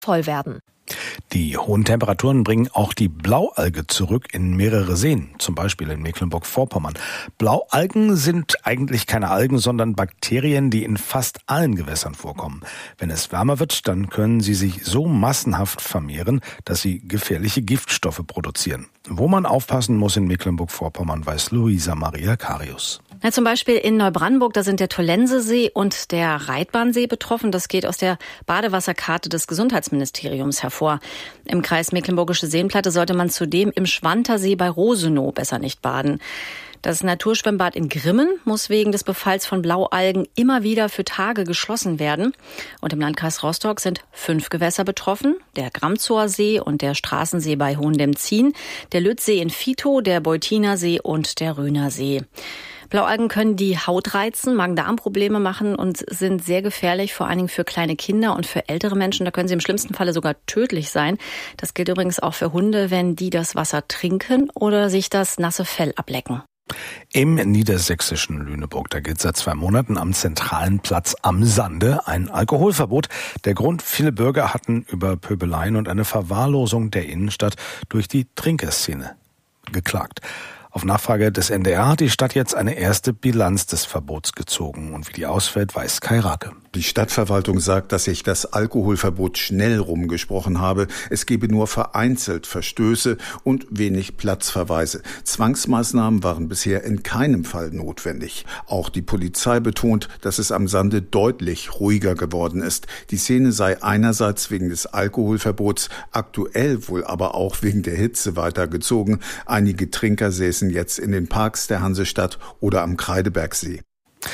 voll werden. Die hohen Temperaturen bringen auch die Blaualge zurück in mehrere Seen, zum Beispiel in Mecklenburg-Vorpommern. Blaualgen sind eigentlich keine Algen, sondern Bakterien, die in fast allen Gewässern vorkommen. Wenn es wärmer wird, dann können sie sich so massenhaft vermehren, dass sie gefährliche Giftstoffe produzieren. Wo man aufpassen muss in Mecklenburg-Vorpommern, weiß Luisa Maria Karius. Zum Beispiel in Neubrandenburg, da sind der Tollensesee und der Reitbahnsee betroffen. Das geht aus der Badewasserkarte des Gesundheitsministeriums hervor. Im Kreis Mecklenburgische Seenplatte sollte man zudem im Schwantersee bei Rosenow besser nicht baden. Das Naturschwimmbad in Grimmen muss wegen des Befalls von Blaualgen immer wieder für Tage geschlossen werden. Und im Landkreis Rostock sind 5 Gewässer betroffen. Der Gramzower See und der Straßensee bei Hohenlemzin, der Lützsee in Vitow, der Beutiner See und der Röner See. Blaualgen können die Haut reizen, Magen-Darm-Probleme machen und sind sehr gefährlich, vor allen Dingen für kleine Kinder und für ältere Menschen. Da können sie im schlimmsten Falle sogar tödlich sein. Das gilt übrigens auch für Hunde, wenn die das Wasser trinken oder sich das nasse Fell ablecken. Im niedersächsischen Lüneburg, da gilt seit 2 Monaten am zentralen Platz am Sande ein Alkoholverbot. Der Grund, viele Bürger hatten über Pöbeleien und eine Verwahrlosung der Innenstadt durch die Trinkerszene geklagt. Auf Nachfrage des NDR hat die Stadt jetzt eine erste Bilanz des Verbots gezogen. Und wie die ausfällt, weiß Kai Rake. Die Stadtverwaltung sagt, dass sich das Alkoholverbot schnell rumgesprochen habe. Es gebe nur vereinzelt Verstöße und wenig Platzverweise. Zwangsmaßnahmen waren bisher in keinem Fall notwendig. Auch die Polizei betont, dass es am Sande deutlich ruhiger geworden ist. Die Szene sei einerseits wegen des Alkoholverbots, aktuell wohl aber auch wegen der Hitze weitergezogen. Einige Trinker säßen jetzt in den Parks der Hansestadt oder am Kreidebergsee.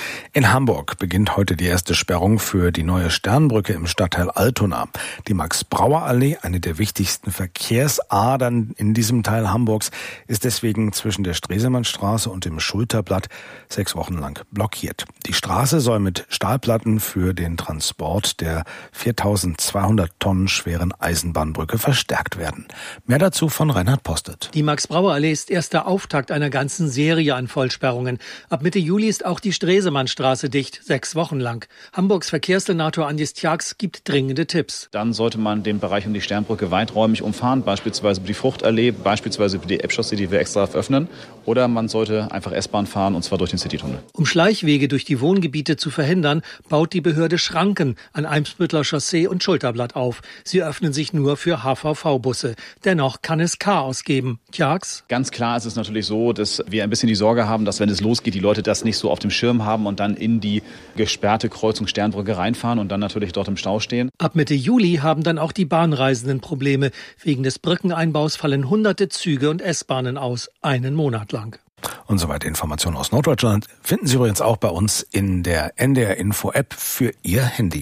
In Hamburg beginnt heute die erste Sperrung für die neue Sternbrücke im Stadtteil Altona. Die Max-Brauer-Allee, eine der wichtigsten Verkehrsadern in diesem Teil Hamburgs, ist deswegen zwischen der Stresemannstraße und dem Schulterblatt 6 Wochen lang blockiert. Die Straße soll mit Stahlplatten für den Transport der 4.200 Tonnen schweren Eisenbahnbrücke verstärkt werden. Mehr dazu von Reinhard Postet. Die Max-Brauer-Allee ist erst der Auftakt einer ganzen Serie an Vollsperrungen. Ab Mitte Juli ist auch die Stresemannstraße dicht, 6 Wochen lang. Hamburgs Verkehrssenator Andis Tjax gibt dringende Tipps. Dann sollte man den Bereich um die Sternbrücke weiträumig umfahren, beispielsweise über die Fruchtallee, beispielsweise über die Eppchaussee, die wir extra öffnen. Oder man sollte einfach S-Bahn fahren, und zwar durch den Citytunnel. Um Schleichwege durch die Wohngebiete zu verhindern, baut die Behörde Schranken an Eimsbütteler Chaussee und Schulterblatt auf. Sie öffnen sich nur für HVV-Busse. Dennoch kann es Chaos geben. Tjax? Ganz klar ist es natürlich so, dass wir ein bisschen die Sorge haben, dass wenn es losgeht, die Leute das nicht so auf dem Schirm haben und dann in die gesperrte Kreuzung Sternbrücke reinfahren und dann natürlich dort im Stau stehen. Ab Mitte Juli haben dann auch die Bahnreisenden Probleme. Wegen des Brückeneinbaus fallen hunderte Züge und S-Bahnen aus, einen Monat lang. Und soweit Informationen aus Norddeutschland finden Sie übrigens auch bei uns in der NDR Info App für Ihr Handy.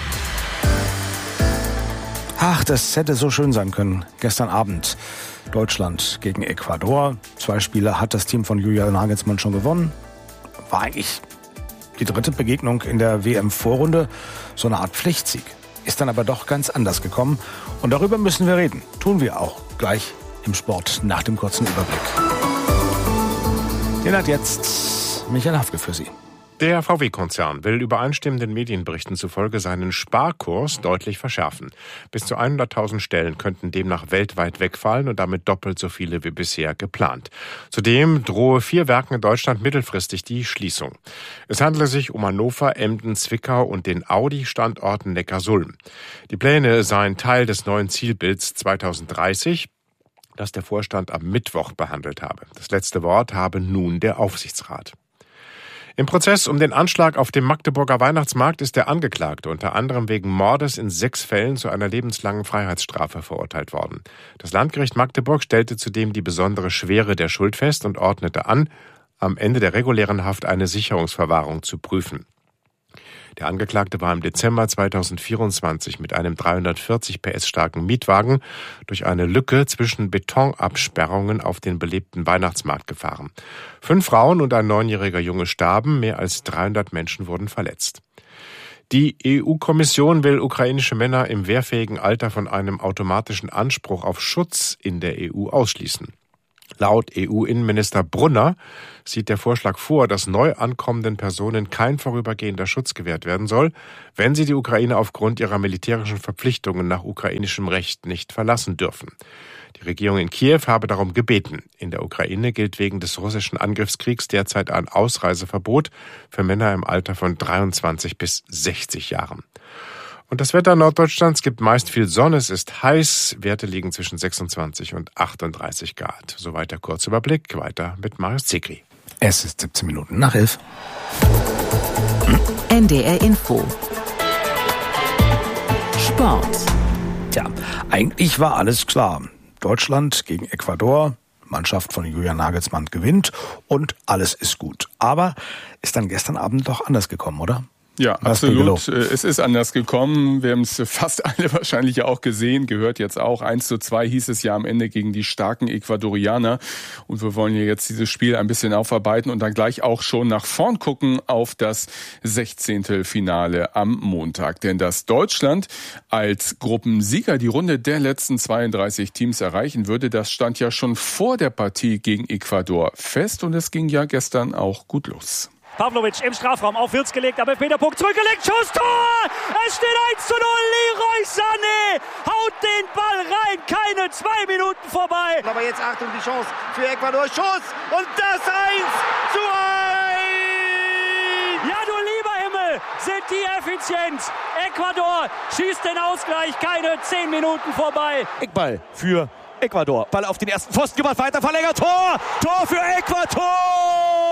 Ach, das hätte so schön sein können. Gestern Abend Deutschland gegen Ecuador. 2 Spiele hat das Team von Julian Nagelsmann schon gewonnen. War eigentlich die 3. Begegnung in der WM-Vorrunde, so eine Art Pflichtsieg. Ist dann aber doch ganz anders gekommen. Und darüber müssen wir reden. Tun wir auch gleich im Sport nach dem kurzen Überblick. Den hat jetzt Michael Hafke für Sie. Der VW-Konzern will übereinstimmenden Medienberichten zufolge seinen Sparkurs deutlich verschärfen. Bis zu 100.000 Stellen könnten demnach weltweit wegfallen und damit doppelt so viele wie bisher geplant. Zudem drohe 4 Werken in Deutschland mittelfristig die Schließung. Es handele sich um Hannover, Emden, Zwickau und den Audi-Standorten Neckarsulm. Die Pläne seien Teil des neuen Zielbilds 2030, das der Vorstand am Mittwoch behandelt habe. Das letzte Wort habe nun der Aufsichtsrat. Im Prozess um den Anschlag auf dem Magdeburger Weihnachtsmarkt ist der Angeklagte unter anderem wegen Mordes in 6 Fällen zu einer lebenslangen Freiheitsstrafe verurteilt worden. Das Landgericht Magdeburg stellte zudem die besondere Schwere der Schuld fest und ordnete an, am Ende der regulären Haft eine Sicherungsverwahrung zu prüfen. Der Angeklagte war im Dezember 2024 mit einem 340 PS starken Mietwagen durch eine Lücke zwischen Betonabsperrungen auf den belebten Weihnachtsmarkt gefahren. 5 Frauen und ein 9-jähriger Junge starben, mehr als 300 Menschen wurden verletzt. Die EU-Kommission will ukrainische Männer im wehrfähigen Alter von einem automatischen Anspruch auf Schutz in der EU ausschließen. Laut EU-Innenminister Brunner sieht der Vorschlag vor, dass neu ankommenden Personen kein vorübergehender Schutz gewährt werden soll, wenn sie die Ukraine aufgrund ihrer militärischen Verpflichtungen nach ukrainischem Recht nicht verlassen dürfen. Die Regierung in Kiew habe darum gebeten. In der Ukraine gilt wegen des russischen Angriffskriegs derzeit ein Ausreiseverbot für Männer im Alter von 23 bis 60 Jahren. Und das Wetter Norddeutschlands gibt meist viel Sonne, es ist heiß, Werte liegen zwischen 26 und 38 Grad. Soweit der Kurzüberblick, weiter mit Marius Zekri. Es ist 17 Minuten nach 11. NDR Info. Sport. Tja, eigentlich war alles klar. Deutschland gegen Ecuador, Mannschaft von Julian Nagelsmann gewinnt und alles ist gut. Aber ist dann gestern Abend doch anders gekommen, oder? Ja, absolut. Es ist anders gekommen. Wir haben es fast alle wahrscheinlich auch gesehen, gehört jetzt auch. 1:2 hieß es ja am Ende gegen die starken Ecuadorianer. Und wir wollen ja jetzt dieses Spiel ein bisschen aufarbeiten und dann gleich auch schon nach vorn gucken auf das 16. Finale am Montag. Denn dass Deutschland als Gruppensieger die Runde der letzten 32 Teams erreichen würde, das stand ja schon vor der Partie gegen Ecuador fest. Und es ging ja gestern auch gut los. Pavlovic im Strafraum, auf Wirtz gelegt, aber Peterpunkt zurückgelegt, Schuss, Tor! Es steht 1:0, Leroy Sané haut den Ball rein, keine 2 Minuten vorbei. Aber jetzt Achtung, die Chance für Ecuador, Schuss und das 1:1! Ja, du lieber Himmel, sind die effizient. Ecuador schießt den Ausgleich, keine 10 Minuten vorbei. Eckball für Ecuador, Ball auf den ersten Pfosten, gemacht, weiter verlängert, Tor für Ecuador!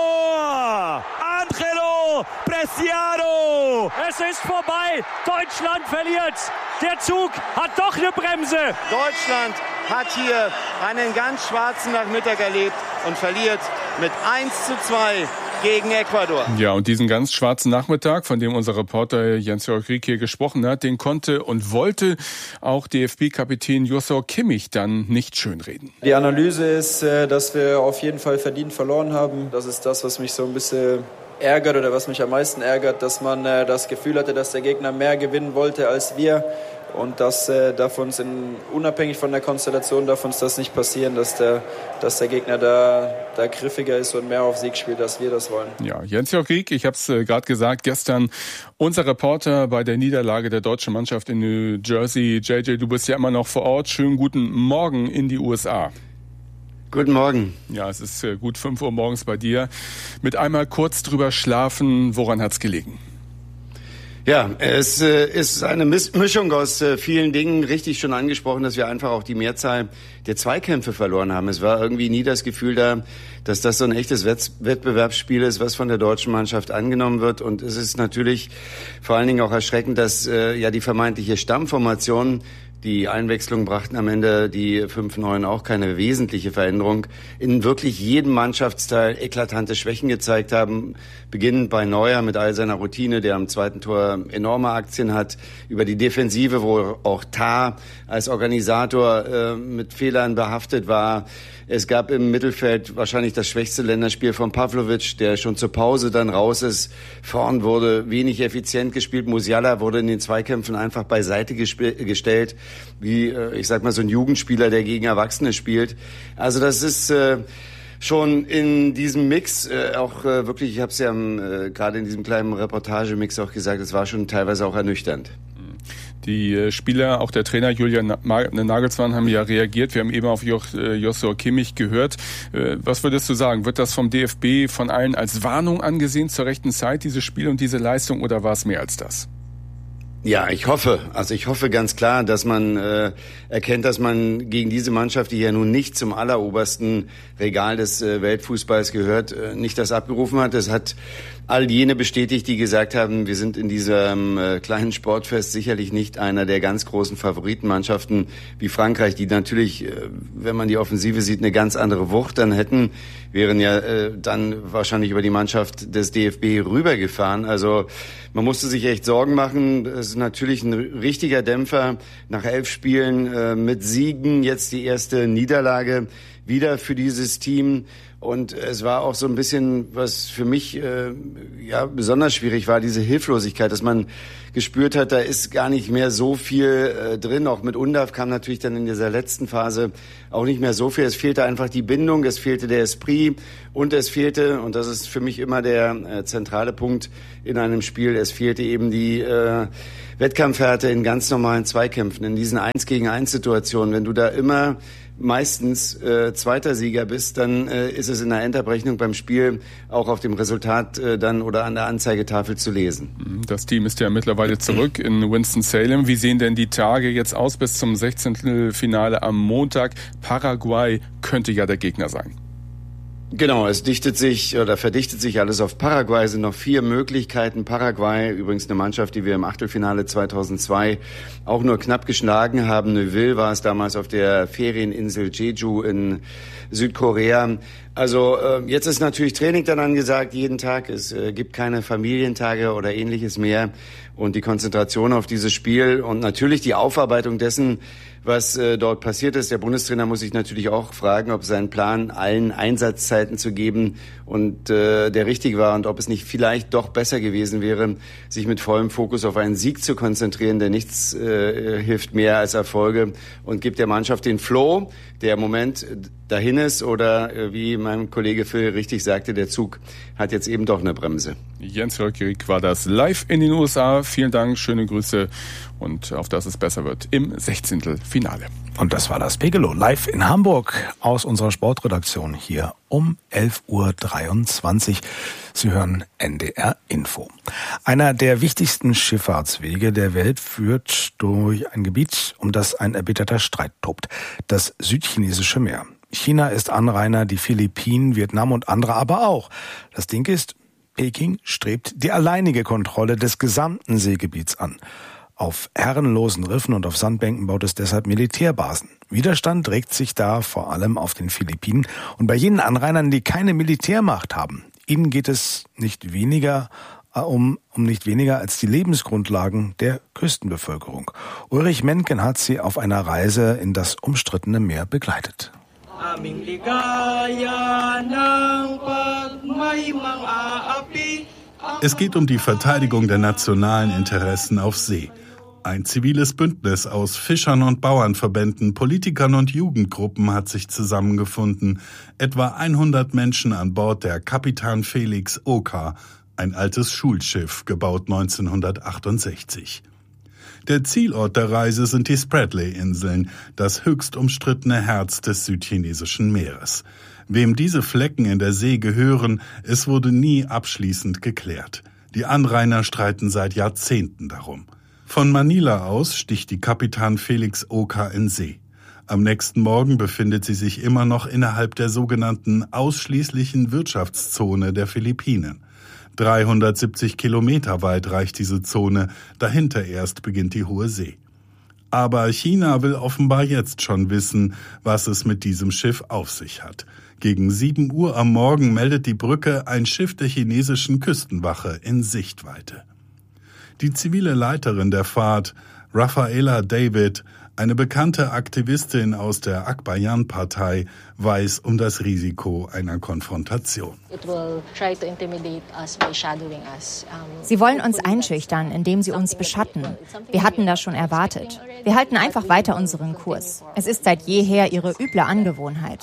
Angelo Preciado! Es ist vorbei, Deutschland verliert. Der Zug hat doch eine Bremse. Deutschland hat hier einen ganz schwarzen Nachmittag erlebt und verliert mit 1:2 gegen Ecuador. Ja, und diesen ganz schwarzen Nachmittag, von dem unser Reporter Jens-Jörg Rieck hier gesprochen hat, den konnte und wollte auch DFB-Kapitän Joshua Kimmich dann nicht schönreden. Die Analyse ist, dass wir auf jeden Fall verdient verloren haben. Das ist das, was mich so ein bisschen ärgert oder was mich am meisten ärgert, dass man das Gefühl hatte, dass der Gegner mehr gewinnen wollte als wir. Und das darf uns unabhängig von der Konstellation darf uns das nicht passieren, dass der Gegner da griffiger ist und mehr auf Sieg spielt, als wir das wollen. Ja, Jens-Jörg Rieck, ich habe es gerade gesagt, gestern unser Reporter bei der Niederlage der deutschen Mannschaft in New Jersey. JJ, du bist ja immer noch vor Ort. Schönen guten Morgen in die USA. Guten Morgen. Ja, es ist gut 5 Uhr morgens bei dir. Mit einmal kurz drüber schlafen, woran hat's gelegen? Ja, es ist eine Mischung aus vielen Dingen. Richtig schon angesprochen, dass wir einfach auch die Mehrzahl der Zweikämpfe verloren haben. Es war irgendwie nie das Gefühl da, dass das so ein echtes Wettbewerbsspiel ist, was von der deutschen Mannschaft angenommen wird. Und es ist natürlich vor allen Dingen auch erschreckend, dass die vermeintliche Stammformation, die Einwechslung brachten am Ende die 5-9 auch keine wesentliche Veränderung. In wirklich jedem Mannschaftsteil eklatante Schwächen gezeigt haben. Beginnend bei Neuer mit all seiner Routine, der am zweiten Tor enorme Aktien hat. Über die Defensive, wo auch Tah als Organisator mit Fehlern behaftet war. Es gab im Mittelfeld wahrscheinlich das schwächste Länderspiel von Pavlovic, der schon zur Pause dann raus ist. Vorn wurde wenig effizient gespielt. Musiala wurde in den Zweikämpfen einfach beiseite gestellt, wie, ich sag mal, so ein Jugendspieler, der gegen Erwachsene spielt. Also das ist schon in diesem Mix auch wirklich, ich habe es ja gerade in diesem kleinen Reportagemix auch gesagt, es war schon teilweise auch ernüchternd. Die Spieler, auch der Trainer Julian Nagelsmann haben ja reagiert. Wir haben eben auf Joshua Kimmich gehört. Was würdest du sagen? Wird das vom DFB von allen als Warnung angesehen zur rechten Zeit, dieses Spiel und diese Leistung, oder war es mehr als das? Ja, ich hoffe ganz klar, dass man erkennt, dass man gegen diese Mannschaft, die ja nun nicht zum allerobersten Regal des Weltfußballs gehört, nicht das abgerufen hat. Es hat all jene bestätigt, die gesagt haben, wir sind in diesem kleinen Sportfest sicherlich nicht einer der ganz großen Favoritenmannschaften wie Frankreich, die natürlich, wenn man die Offensive sieht, eine ganz andere Wucht dann hätten, wären ja dann wahrscheinlich über die Mannschaft des DFB rübergefahren. Also man musste sich echt Sorgen machen. Es ist natürlich ein richtiger Dämpfer nach 11 Spielen mit Siegen, jetzt die erste Niederlage wieder für dieses Team. Und es war auch so ein bisschen, was für mich besonders schwierig war, diese Hilflosigkeit, dass man gespürt hat, da ist gar nicht mehr so viel drin. Auch mit Undav kam natürlich dann in dieser letzten Phase auch nicht mehr so viel. Es fehlte einfach die Bindung, es fehlte der Esprit und es fehlte, und das ist für mich immer der zentrale Punkt in einem Spiel, es fehlte eben die Wettkampfhärte in ganz normalen Zweikämpfen, in diesen 1-gegen-1-Situationen. Wenn du da immer meistens zweiter Sieger bist, dann ist es in der Endabrechnung beim Spiel auch auf dem Resultat dann oder an der Anzeigetafel zu lesen. Das Team ist ja mittlerweile zurück in Winston-Salem. Wie sehen denn die Tage jetzt aus bis zum 16. Finale am Montag? Paraguay könnte ja der Gegner sein. Genau, es verdichtet sich alles auf Paraguay. Es sind noch 4 Möglichkeiten. Paraguay, übrigens eine Mannschaft, die wir im Achtelfinale 2002 auch nur knapp geschlagen haben. Neuville war es damals auf der Ferieninsel Jeju in Südkorea. Also jetzt ist natürlich Training dann angesagt, jeden Tag. Es gibt keine Familientage oder Ähnliches mehr. Und die Konzentration auf dieses Spiel und natürlich die Aufarbeitung dessen, was dort passiert ist. Der Bundestrainer muss sich natürlich auch fragen, ob sein Plan, allen Einsatzzeiten zu geben und der richtig war und ob es nicht vielleicht doch besser gewesen wäre, sich mit vollem Fokus auf einen Sieg zu konzentrieren, der nichts hilft mehr als Erfolge und gibt der Mannschaft den Flow, der im Moment dahin ist oder wie mein Kollege Phil richtig sagte, der Zug hat jetzt eben doch eine Bremse. Jens Höckerig war das live in den USA. Vielen Dank, schöne Grüße und auf dass es besser wird im 16. Finale. Und das war das Pegelow live in Hamburg aus unserer Sportredaktion hier um 11.23 Uhr. Sie hören NDR Info. Einer der wichtigsten Schifffahrtswege der Welt führt durch ein Gebiet, um das ein erbitterter Streit tobt, das Südchinesische Meer. China ist Anrainer, die Philippinen, Vietnam und andere aber auch. Das Ding ist, Peking strebt die alleinige Kontrolle des gesamten Seegebiets an. Auf herrenlosen Riffen und auf Sandbänken baut es deshalb Militärbasen. Widerstand regt sich da vor allem auf den Philippinen und bei jenen Anrainern, die keine Militärmacht haben. Ihnen geht es nicht weniger um nicht weniger als die Lebensgrundlagen der Küstenbevölkerung. Ulrich Menken hat sie auf einer Reise in das umstrittene Meer begleitet. Es geht um die Verteidigung der nationalen Interessen auf See. Ein ziviles Bündnis aus Fischern und Bauernverbänden, Politikern und Jugendgruppen hat sich zusammengefunden. Etwa 100 Menschen an Bord der Kapitan Felix Oka, ein altes Schulschiff, gebaut 1968. Der Zielort der Reise sind die Spratly-Inseln, das höchst umstrittene Herz des südchinesischen Meeres. Wem diese Flecken in der See gehören, es wurde nie abschließend geklärt. Die Anrainer streiten seit Jahrzehnten darum. Von Manila aus sticht die Kapitan Felix Oka in See. Am nächsten Morgen befindet sie sich immer noch innerhalb der sogenannten ausschließlichen Wirtschaftszone der Philippinen. 370 Kilometer weit reicht diese Zone, dahinter erst beginnt die Hohe See. Aber China will offenbar jetzt schon wissen, was es mit diesem Schiff auf sich hat. Gegen 7 Uhr am Morgen meldet die Brücke ein Schiff der chinesischen Küstenwache in Sichtweite. Die zivile Leiterin der Fahrt, Rafaela David, eine bekannte Aktivistin aus der Akbayan-Partei, weiß um das Risiko einer Konfrontation. Sie wollen uns einschüchtern, indem sie uns beschatten. Wir hatten das schon erwartet. Wir halten einfach weiter unseren Kurs. Es ist seit jeher ihre üble Angewohnheit.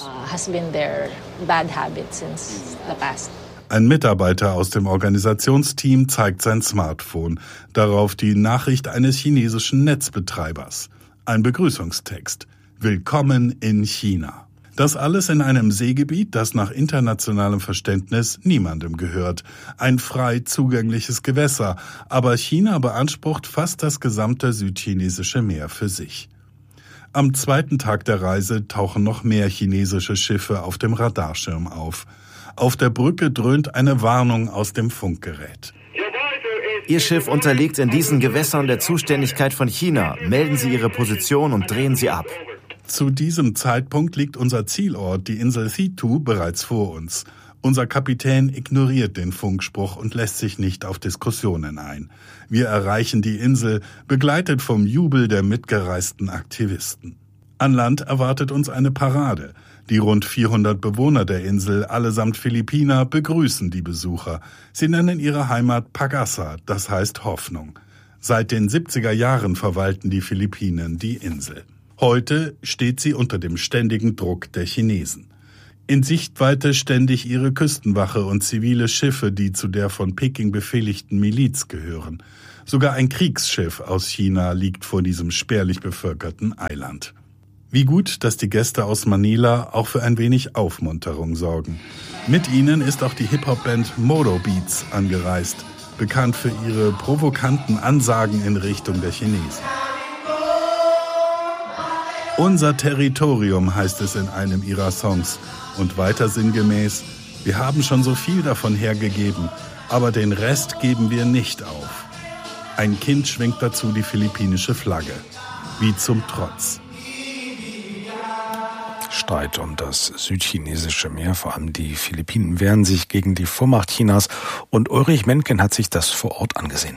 Ein Mitarbeiter aus dem Organisationsteam zeigt sein Smartphone, darauf die Nachricht eines chinesischen Netzbetreibers. Ein Begrüßungstext. Willkommen in China. Das alles in einem Seegebiet, das nach internationalem Verständnis niemandem gehört. Ein frei zugängliches Gewässer, aber China beansprucht fast das gesamte südchinesische Meer für sich. Am zweiten Tag der Reise tauchen noch mehr chinesische Schiffe auf dem Radarschirm auf. Auf der Brücke dröhnt eine Warnung aus dem Funkgerät. Ihr Schiff unterliegt in diesen Gewässern der Zuständigkeit von China. Melden Sie Ihre Position und drehen Sie ab. Zu diesem Zeitpunkt liegt unser Zielort, die Insel Thitu, bereits vor uns. Unser Kapitän ignoriert den Funkspruch und lässt sich nicht auf Diskussionen ein. Wir erreichen die Insel, begleitet vom Jubel der mitgereisten Aktivisten. An Land erwartet uns eine Parade. Die rund 400 Bewohner der Insel, allesamt Philippiner, begrüßen die Besucher. Sie nennen ihre Heimat Pag-asa, das heißt Hoffnung. Seit den 70er Jahren verwalten die Philippinen die Insel. Heute steht sie unter dem ständigen Druck der Chinesen. In Sichtweite ständig ihre Küstenwache und zivile Schiffe, die zu der von Peking befehligten Miliz gehören. Sogar ein Kriegsschiff aus China liegt vor diesem spärlich bevölkerten Eiland. Wie gut, dass die Gäste aus Manila auch für ein wenig Aufmunterung sorgen. Mit ihnen ist auch die Hip-Hop-Band Modo Beats angereist, bekannt für ihre provokanten Ansagen in Richtung der Chinesen. Unser Territorium heißt es in einem ihrer Songs. Und weiter sinngemäß, wir haben schon so viel davon hergegeben, aber den Rest geben wir nicht auf. Ein Kind schwenkt dazu die philippinische Flagge. Wie zum Trotz. Streit um das südchinesische Meer, vor allem die Philippinen wehren sich gegen die Vormacht Chinas und Ulrich Mentgen hat sich das vor Ort angesehen.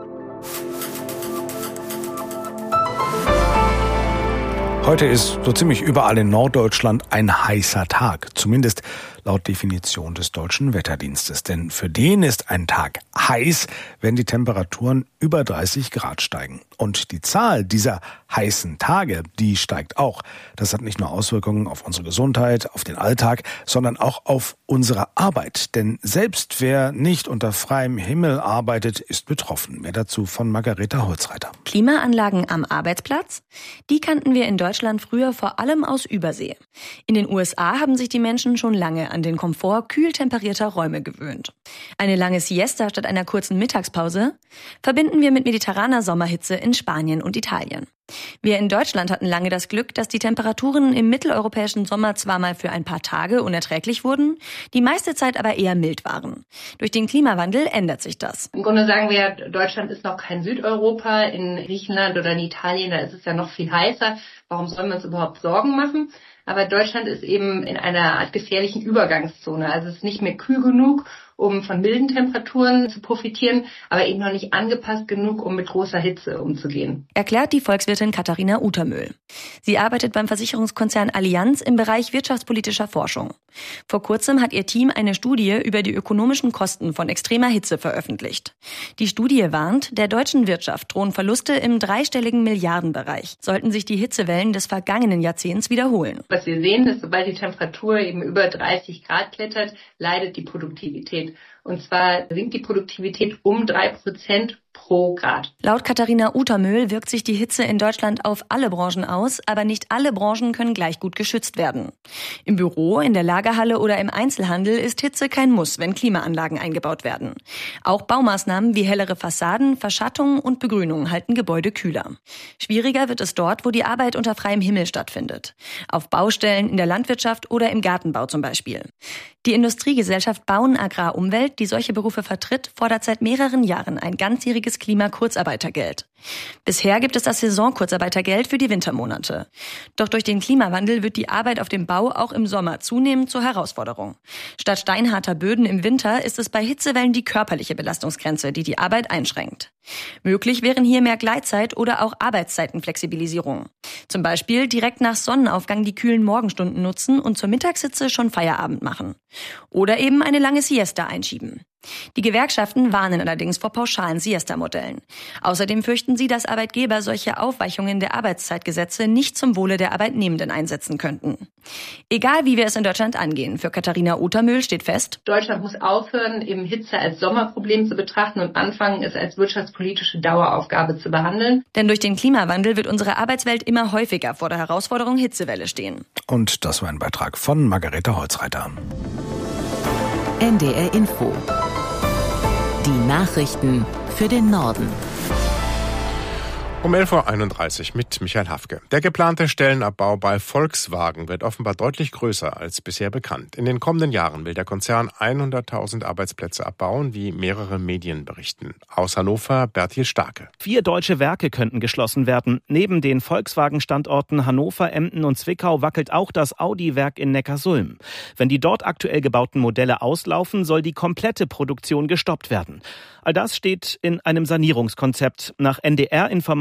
Heute ist so ziemlich überall in Norddeutschland ein heißer Tag, zumindest laut Definition des Deutschen Wetterdienstes. Denn für den ist ein Tag heiß, wenn die Temperaturen über 30 Grad steigen. Und die Zahl dieser heißen Tage, die steigt auch. Das hat nicht nur Auswirkungen auf unsere Gesundheit, auf den Alltag, sondern auch auf unsere Arbeit. Denn selbst wer nicht unter freiem Himmel arbeitet, ist betroffen. Mehr dazu von Margareta Holzreiter. Klimaanlagen am Arbeitsplatz? Die kannten wir in Deutschland früher vor allem aus Übersee. In den USA haben sich die Menschen schon lange an den Komfort kühl temperierter Räume gewöhnt. Eine lange Siesta statt einer kurzen Mittagspause verbinden wir mit mediterraner Sommerhitze in Spanien und Italien. Wir in Deutschland hatten lange das Glück, dass die Temperaturen im mitteleuropäischen Sommer zwar mal für ein paar Tage unerträglich wurden, die meiste Zeit aber eher mild waren. Durch den Klimawandel ändert sich das. Im Grunde sagen wir, Deutschland ist noch kein Südeuropa. In Griechenland oder in Italien, da ist es ja noch viel heißer. Warum sollen wir uns überhaupt Sorgen machen? Aber Deutschland ist eben in einer Art gefährlichen Übergangszone. Also es ist nicht mehr kühl genug, um von milden Temperaturen zu profitieren, aber eben noch nicht angepasst genug, um mit großer Hitze umzugehen. Erklärt die Volkswirtin Katharina Utermühl. Sie arbeitet beim Versicherungskonzern Allianz im Bereich wirtschaftspolitischer Forschung. Vor kurzem hat ihr Team eine Studie über die ökonomischen Kosten von extremer Hitze veröffentlicht. Die Studie warnt, der deutschen Wirtschaft drohen Verluste im dreistelligen Milliardenbereich, sollten sich die Hitzewellen des vergangenen Jahrzehnts wiederholen. Was wir sehen, ist, sobald die Temperatur eben über 30 Grad klettert, leidet die Produktivität. Und zwar sinkt die Produktivität um 3% pro Grad. Laut Katharina Utermühl wirkt sich die Hitze in Deutschland auf alle Branchen aus, aber nicht alle Branchen können gleich gut geschützt werden. Im Büro, in der Lagerhalle oder im Einzelhandel ist Hitze kein Muss, wenn Klimaanlagen eingebaut werden. Auch Baumaßnahmen wie hellere Fassaden, Verschattung und Begrünung halten Gebäude kühler. Schwieriger wird es dort, wo die Arbeit unter freiem Himmel stattfindet. Auf Baustellen, in der Landwirtschaft oder im Gartenbau zum Beispiel. Die Industriegesellschaft Bauen Agrar Umwelt, die solche Berufe vertritt, fordert seit mehreren Jahren ein ganzjähriges Klimakurzarbeitergeld. Bisher gibt es das Saisonkurzarbeitergeld für die Wintermonate. Doch durch den Klimawandel wird die Arbeit auf dem Bau auch im Sommer zunehmend zur Herausforderung. Statt steinharter Böden im Winter ist es bei Hitzewellen die körperliche Belastungsgrenze, die die Arbeit einschränkt. Möglich wären hier mehr Gleitzeit oder auch Arbeitszeitenflexibilisierung. Zum Beispiel direkt nach Sonnenaufgang die kühlen Morgenstunden nutzen und zur Mittagshitze schon Feierabend machen. Oder eben eine lange Siesta einschieben. Die Gewerkschaften warnen allerdings vor pauschalen Siesta-Modellen. Außerdem fürchten sie, dass Arbeitgeber solche Aufweichungen der Arbeitszeitgesetze nicht zum Wohle der Arbeitnehmenden einsetzen könnten. Egal wie wir es in Deutschland angehen, für Katharina Utermühl steht fest: Deutschland muss aufhören, eben Hitze als Sommerproblem zu betrachten und anfangen, es als wirtschaftspolitische Daueraufgabe zu behandeln. Denn durch den Klimawandel wird unsere Arbeitswelt immer häufiger vor der Herausforderung Hitzewelle stehen. Und das war ein Beitrag von Margareta Holzreiter. NDR Info. Die Nachrichten für den Norden. Um 11.31 Uhr mit Michael Hafke. Der geplante Stellenabbau bei Volkswagen wird offenbar deutlich größer als bisher bekannt. In den kommenden Jahren will der Konzern 100.000 Arbeitsplätze abbauen, wie mehrere Medien berichten. Aus Hannover, Bertil Starke. 4 deutsche Werke könnten geschlossen werden. Neben den Volkswagen-Standorten Hannover, Emden und Zwickau wackelt auch das Audi-Werk in Neckarsulm. Wenn die dort aktuell gebauten Modelle auslaufen, soll die komplette Produktion gestoppt werden. All das steht in einem Sanierungskonzept. Nach NDR-Informationen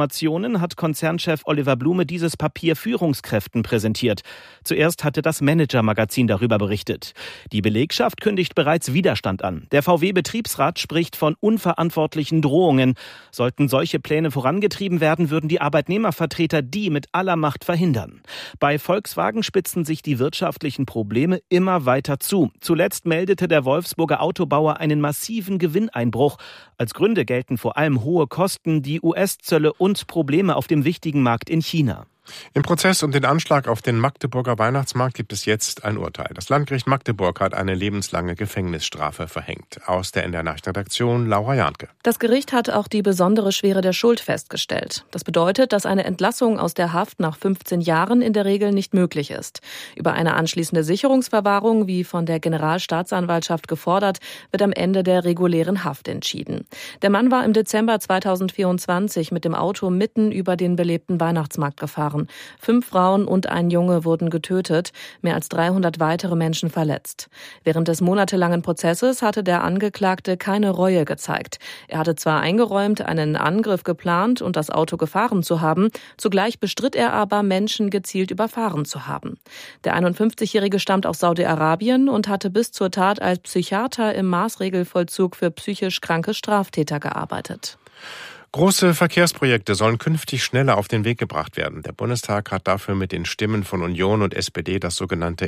Innovationen hat Konzernchef Oliver Blume dieses Papier Führungskräften präsentiert. Zuerst hatte das Manager-Magazin darüber berichtet. Die Belegschaft kündigt bereits Widerstand an. Der VW-Betriebsrat spricht von unverantwortlichen Drohungen. Sollten solche Pläne vorangetrieben werden, würden die Arbeitnehmervertreter die mit aller Macht verhindern. Bei Volkswagen spitzen sich die wirtschaftlichen Probleme immer weiter zu. Zuletzt meldete der Wolfsburger Autobauer einen massiven Gewinneinbruch. Als Gründe gelten vor allem hohe Kosten, die US-Zölle und Probleme auf dem wichtigen Markt in China. Im Prozess um den Anschlag auf den Magdeburger Weihnachtsmarkt gibt es jetzt ein Urteil. Das Landgericht Magdeburg hat eine lebenslange Gefängnisstrafe verhängt. Aus der NDR-Nachrichtenredaktion Laura Jahnke. Das Gericht hat auch die besondere Schwere der Schuld festgestellt. Das bedeutet, dass eine Entlassung aus der Haft nach 15 Jahren in der Regel nicht möglich ist. Über eine anschließende Sicherungsverwahrung, wie von der Generalstaatsanwaltschaft gefordert, wird am Ende der regulären Haft entschieden. Der Mann war im Dezember 2024 mit dem Auto mitten über den belebten Weihnachtsmarkt gefahren. 5 Frauen und ein Junge wurden getötet, mehr als 300 weitere Menschen verletzt. Während des monatelangen Prozesses hatte der Angeklagte keine Reue gezeigt. Er hatte zwar eingeräumt, einen Angriff geplant und das Auto gefahren zu haben, zugleich bestritt er aber, Menschen gezielt überfahren zu haben. Der 51-Jährige stammt aus Saudi-Arabien und hatte bis zur Tat als Psychiater im Maßregelvollzug für psychisch kranke Straftäter gearbeitet. Große Verkehrsprojekte sollen künftig schneller auf den Weg gebracht werden. Der Bundestag hat dafür mit den Stimmen von Union und SPD das sogenannte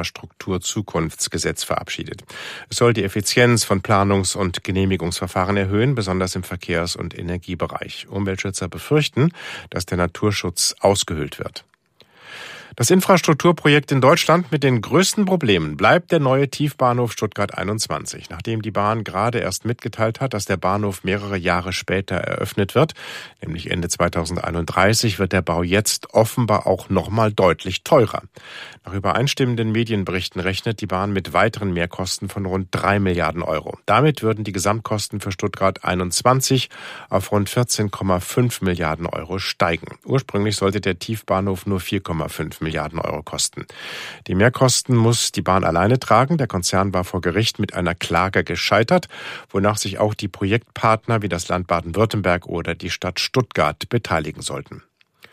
Infrastrukturzukunftsgesetz verabschiedet. Es soll die Effizienz von Planungs- und Genehmigungsverfahren erhöhen, besonders im Verkehrs- und Energiebereich. Umweltschützer befürchten, dass der Naturschutz ausgehöhlt wird. Das Infrastrukturprojekt in Deutschland mit den größten Problemen bleibt der neue Tiefbahnhof Stuttgart 21. Nachdem die Bahn gerade erst mitgeteilt hat, dass der Bahnhof mehrere Jahre später eröffnet wird, nämlich Ende 2031, wird der Bau jetzt offenbar auch nochmal deutlich teurer. Nach übereinstimmenden Medienberichten rechnet die Bahn mit weiteren Mehrkosten von rund 3 Milliarden Euro. Damit würden die Gesamtkosten für Stuttgart 21 auf rund 14,5 Milliarden Euro steigen. Ursprünglich sollte der Tiefbahnhof nur 4,5 Milliarden Euro kosten. Die Mehrkosten muss die Bahn alleine tragen. Der Konzern war vor Gericht mit einer Klage gescheitert, wonach sich auch die Projektpartner wie das Land Baden-Württemberg oder die Stadt Stuttgart beteiligen sollten.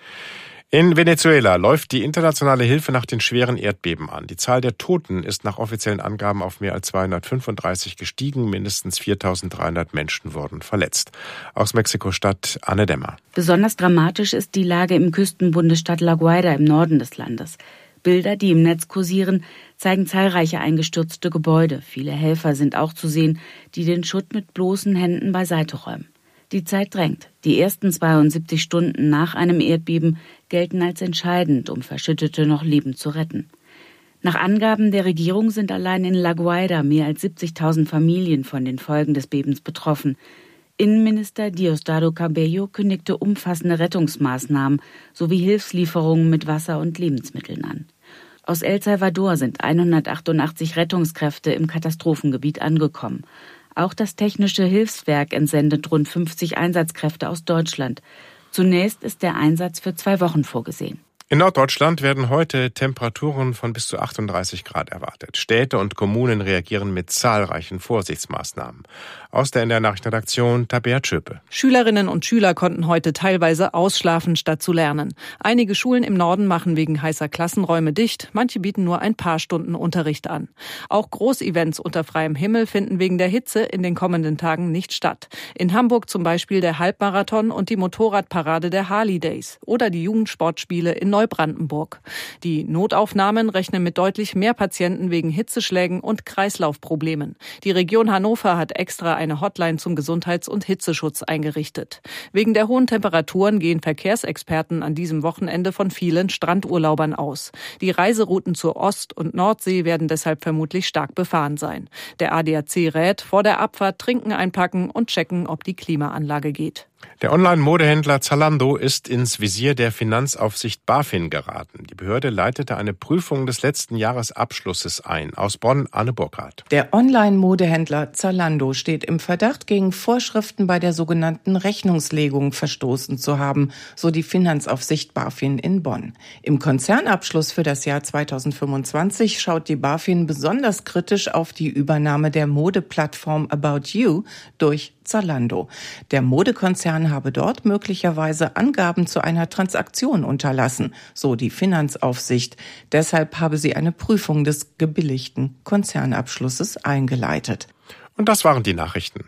In Venezuela läuft die internationale Hilfe nach den schweren Erdbeben an. Die Zahl der Toten ist nach offiziellen Angaben auf mehr als 235 gestiegen. Mindestens 4.300 Menschen wurden verletzt. Aus Mexiko-Stadt Anne Dämmer. Besonders dramatisch ist die Lage im Küstenbundesstaat La Guaira im Norden des Landes. Bilder, die im Netz kursieren, zeigen zahlreiche eingestürzte Gebäude. Viele Helfer sind auch zu sehen, die den Schutt mit bloßen Händen beiseite räumen. Die Zeit drängt. Die ersten 72 Stunden nach einem Erdbeben gelten als entscheidend, um Verschüttete noch lebend zu retten. Nach Angaben der Regierung sind allein in La Guaira mehr als 70.000 Familien von den Folgen des Bebens betroffen. Innenminister Diosdado Cabello kündigte umfassende Rettungsmaßnahmen sowie Hilfslieferungen mit Wasser und Lebensmitteln an. Aus El Salvador sind 188 Rettungskräfte im Katastrophengebiet angekommen. Auch das Technische Hilfswerk entsendet rund 50 Einsatzkräfte aus Deutschland. Zunächst ist der Einsatz für 2 Wochen vorgesehen. In Norddeutschland werden heute Temperaturen von bis zu 38 Grad erwartet. Städte und Kommunen reagieren mit zahlreichen Vorsichtsmaßnahmen. Aus der NDR-Nachrichtenredaktion Tabea Tschöpe. Schülerinnen und Schüler konnten heute teilweise ausschlafen, statt zu lernen. Einige Schulen im Norden machen wegen heißer Klassenräume dicht. Manche bieten nur ein paar Stunden Unterricht an. Auch Großevents unter freiem Himmel finden wegen der Hitze in den kommenden Tagen nicht statt. In Hamburg zum Beispiel der Halbmarathon und die Motorradparade der Harley Days oder die Jugendsportspiele in Neubrandenburg. Die Notaufnahmen rechnen mit deutlich mehr Patienten wegen Hitzeschlägen und Kreislaufproblemen. Die Region Hannover hat extra eine Hotline zum Gesundheits- und Hitzeschutz eingerichtet. Wegen der hohen Temperaturen gehen Verkehrsexperten an diesem Wochenende von vielen Strandurlaubern aus. Die Reiserouten zur Ost- und Nordsee werden deshalb vermutlich stark befahren sein. Der ADAC rät, vor der Abfahrt Trinken einpacken und checken, ob die Klimaanlage geht. Der Online-Modehändler Zalando ist ins Visier der Finanzaufsicht BaFin geraten. Die Behörde leitete eine Prüfung des letzten Jahresabschlusses ein. Aus Bonn, Anne Burkhardt. Der Online-Modehändler Zalando steht im Verdacht, gegen Vorschriften bei der sogenannten Rechnungslegung verstoßen zu haben, so die Finanzaufsicht BaFin in Bonn. Im Konzernabschluss für das Jahr 2025 schaut die BaFin besonders kritisch auf die Übernahme der Modeplattform About You durch Zalando. Der Modekonzern habe dort möglicherweise Angaben zu einer Transaktion unterlassen, so die Finanzaufsicht. Deshalb habe sie eine Prüfung des gebilligten Konzernabschlusses eingeleitet. Und das waren die Nachrichten.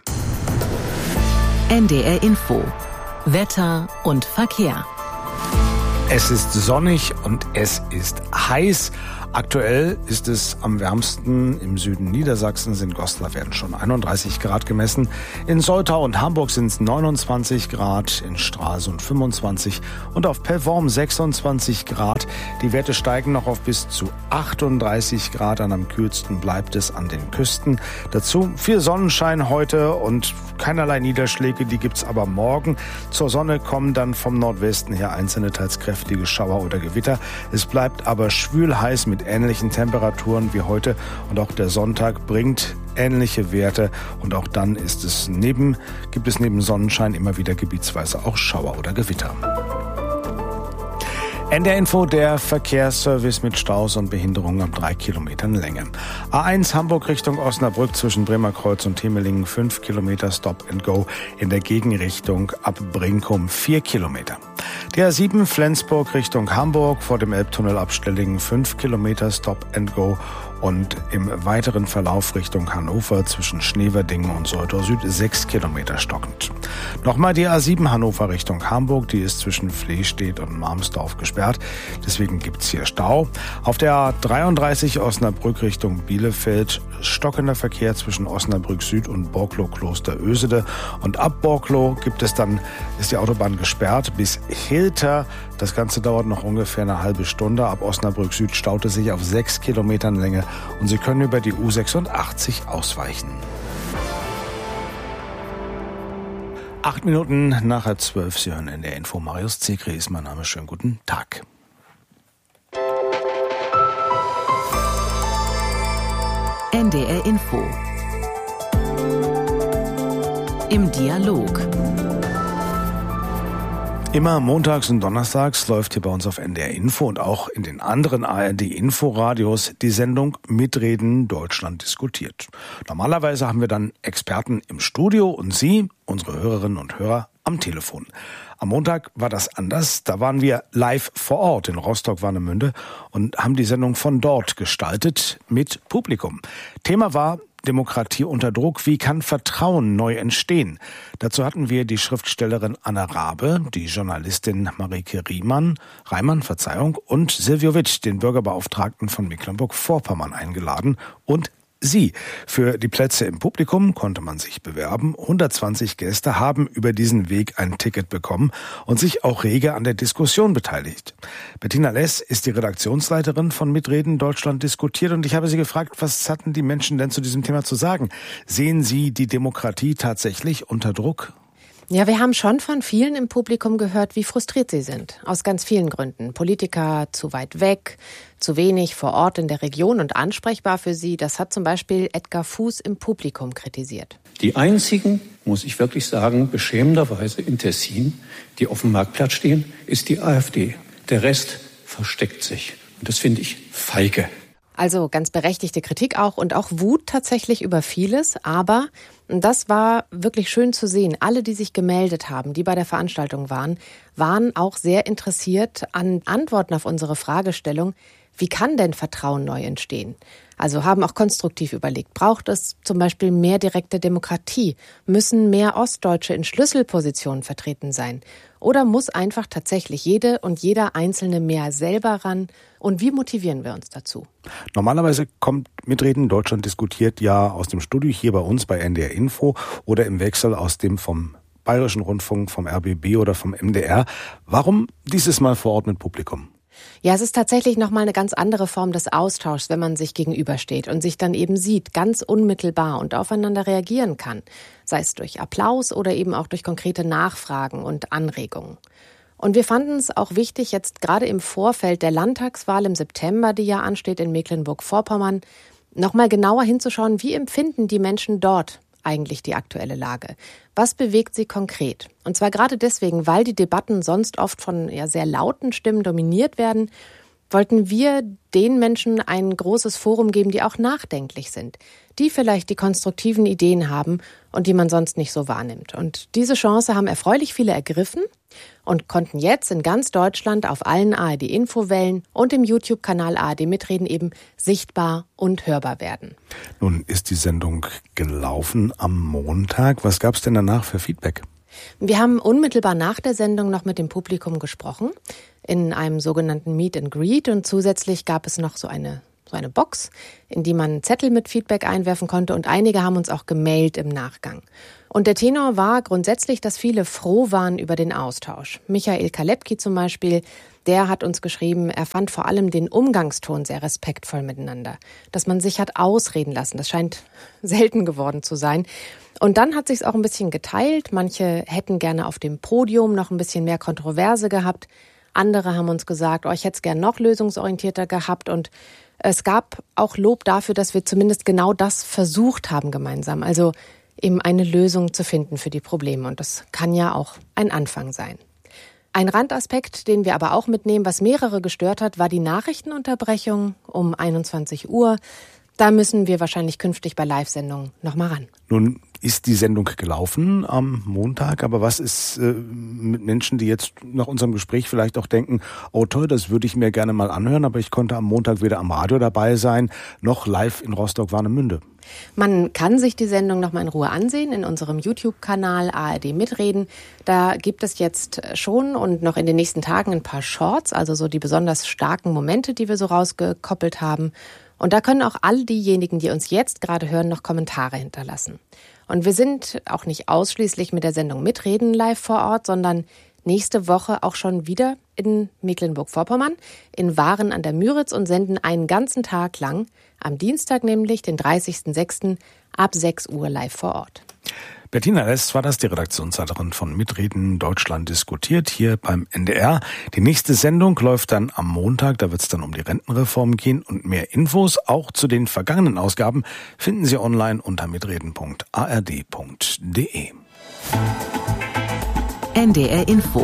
NDR Info. Wetter und Verkehr. Es ist sonnig und es ist heiß. Aktuell ist es am wärmsten im Süden Niedersachsens. In Goslar werden schon 31 Grad gemessen. In Soltau und Hamburg sind es 29 Grad, in Stralsund 25 und auf Pellworm 26 Grad. Die Werte steigen noch auf bis zu 38 Grad. Am kühlsten bleibt es an den Küsten. Dazu viel Sonnenschein heute und keinerlei Niederschläge. Die gibt's aber morgen. Zur Sonne kommen dann vom Nordwesten her einzelne teils kräftige Schauer oder Gewitter. Es bleibt aber schwül heiß mit ähnlichen Temperaturen wie heute und auch der Sonntag bringt ähnliche Werte und auch dann gibt es neben Sonnenschein immer wieder gebietsweise auch Schauer oder Gewitter. NDR Info, der Verkehrsservice mit Staus und Behinderungen ab 3 Kilometern Länge. A1 Hamburg Richtung Osnabrück zwischen Bremerkreuz und Temelingen 5 Kilometer Stop and Go. In der Gegenrichtung ab Brinkum 4 Kilometer. Die A7 Flensburg Richtung Hamburg vor dem Elbtunnel ab Stellingen 5 Kilometer Stop and Go. Und im weiteren Verlauf Richtung Hannover zwischen Schneverdingen und Soltau Süd 6 Kilometer stockend. Nochmal die A7 Hannover Richtung Hamburg, die ist zwischen Flehstedt und Marmsdorf gesperrt. Deswegen gibt's hier Stau. Auf der A33 Osnabrück Richtung Bielefeld stockender Verkehr zwischen Osnabrück Süd und Borklo-Kloster Ösede. Und ab Borklo ist die Autobahn gesperrt bis Hilter. Das Ganze dauert noch ungefähr eine halbe Stunde. Ab Osnabrück Süd staut es sich auf 6 Kilometern Länge und Sie können über die U86 ausweichen. 8 Minuten nach 12. Sie hören in der Info. Marius Zekri ist mein Name. Schönen guten Tag. NDR Info. Im Dialog. Immer montags und donnerstags läuft hier bei uns auf NDR Info und auch in den anderen ARD-Inforadios die Sendung Mitreden Deutschland diskutiert. Normalerweise haben wir dann Experten im Studio und Sie, unsere Hörerinnen und Hörer, am Telefon. Am Montag war das anders. Da waren wir live vor Ort in Rostock-Warnemünde und haben die Sendung von dort gestaltet mit Publikum. Thema war Demokratie unter Druck. Wie kann Vertrauen neu entstehen? Dazu hatten wir die Schriftstellerin Anna Rabe, die Journalistin Marike Reimann und Silvio Witt, den Bürgerbeauftragten von Mecklenburg-Vorpommern, eingeladen und Sie. Für die Plätze im Publikum konnte man sich bewerben. 120 Gäste haben über diesen Weg ein Ticket bekommen und sich auch rege an der Diskussion beteiligt. Bettina Less ist die Redaktionsleiterin von Mitreden Deutschland diskutiert und ich habe sie gefragt, was hatten die Menschen denn zu diesem Thema zu sagen? Sehen Sie die Demokratie tatsächlich unter Druck? Ja, wir haben schon von vielen im Publikum gehört, wie frustriert sie sind. Aus ganz vielen Gründen. Politiker zu weit weg, zu wenig vor Ort in der Region und ansprechbar für sie. Das hat zum Beispiel Edgar Fuß im Publikum kritisiert. Die einzigen, muss ich wirklich sagen, beschämenderweise in Tessin, die auf dem Marktplatz stehen, ist die AfD. Der Rest versteckt sich. Und das finde ich feige. Also ganz berechtigte Kritik auch und auch Wut tatsächlich über vieles. Aber das war wirklich schön zu sehen. Alle, die sich gemeldet haben, die bei der Veranstaltung waren auch sehr interessiert an Antworten auf unsere Fragestellung. Wie kann denn Vertrauen neu entstehen? Also haben auch konstruktiv überlegt, braucht es zum Beispiel mehr direkte Demokratie? Müssen mehr Ostdeutsche in Schlüsselpositionen vertreten sein? Oder muss einfach tatsächlich jede und jeder Einzelne mehr selber ran? Und wie motivieren wir uns dazu? Normalerweise kommt Mitreden Deutschland diskutiert ja aus dem Studio hier bei uns bei NDR Info oder im Wechsel aus dem vom Bayerischen Rundfunk, vom RBB oder vom MDR. Warum dieses Mal vor Ort mit Publikum? Ja, es ist tatsächlich nochmal eine ganz andere Form des Austauschs, wenn man sich gegenübersteht und sich dann eben sieht, ganz unmittelbar und aufeinander reagieren kann. Sei es durch Applaus oder eben auch durch konkrete Nachfragen und Anregungen. Und wir fanden es auch wichtig, jetzt gerade im Vorfeld der Landtagswahl im September, die ja ansteht in Mecklenburg-Vorpommern, nochmal genauer hinzuschauen, wie empfinden die Menschen dort eigentlich die aktuelle Lage? Was bewegt sie konkret? Und zwar gerade deswegen, weil die Debatten sonst oft von sehr lauten Stimmen dominiert werden, wollten wir den Menschen ein großes Forum geben, die auch nachdenklich sind, die vielleicht die konstruktiven Ideen haben und die man sonst nicht so wahrnimmt. Und diese Chance haben erfreulich viele ergriffen und konnten jetzt in ganz Deutschland auf allen ARD-Infowellen und im YouTube-Kanal ARD Mitreden eben sichtbar und hörbar werden. Nun ist die Sendung gelaufen am Montag. Was gab es denn danach für Feedback? Wir haben unmittelbar nach der Sendung noch mit dem Publikum gesprochen, in einem sogenannten Meet and Greet. Und zusätzlich gab es noch so eine Box, in die man Zettel mit Feedback einwerfen konnte. Und einige haben uns auch gemailt im Nachgang. Und der Tenor war grundsätzlich, dass viele froh waren über den Austausch. Michael Kalepki zum Beispiel, der hat uns geschrieben, er fand vor allem den Umgangston sehr respektvoll miteinander. Dass man sich hat ausreden lassen, das scheint selten geworden zu sein. Und dann hat sich's auch ein bisschen geteilt. Manche hätten gerne auf dem Podium noch ein bisschen mehr Kontroverse gehabt. Andere haben uns gesagt, ich hätte es gern noch lösungsorientierter gehabt. Und es gab auch Lob dafür, dass wir zumindest genau das versucht haben gemeinsam. Also eben eine Lösung zu finden für die Probleme. Und das kann ja auch ein Anfang sein. Ein Randaspekt, den wir aber auch mitnehmen, was mehrere gestört hat, war die Nachrichtenunterbrechung um 21 Uhr. Da müssen wir wahrscheinlich künftig bei Live-Sendungen noch mal ran. Nun ist die Sendung gelaufen am Montag, aber was ist mit Menschen, die jetzt nach unserem Gespräch vielleicht auch denken, oh toll, das würde ich mir gerne mal anhören, aber ich konnte am Montag weder am Radio dabei sein, noch live in Rostock-Warnemünde. Man kann sich die Sendung noch mal in Ruhe ansehen in unserem YouTube-Kanal ARD Mitreden. Da gibt es jetzt schon und noch in den nächsten Tagen ein paar Shorts, also so die besonders starken Momente, die wir so rausgekoppelt haben. Und da können auch all diejenigen, die uns jetzt gerade hören, noch Kommentare hinterlassen. Und wir sind auch nicht ausschließlich mit der Sendung Mitreden live vor Ort, sondern nächste Woche auch schon wieder in Mecklenburg-Vorpommern, in Waren an der Müritz und senden einen ganzen Tag lang, am Dienstag nämlich, den 30.06. ab 6 Uhr live vor Ort. Bettina Rest war das, die Redaktionsleiterin von Mitreden Deutschland diskutiert, hier beim NDR. Die nächste Sendung läuft dann am Montag, da wird es dann um die Rentenreform gehen und mehr Infos, auch zu den vergangenen Ausgaben, finden Sie online unter mitreden.ard.de. NDR Info.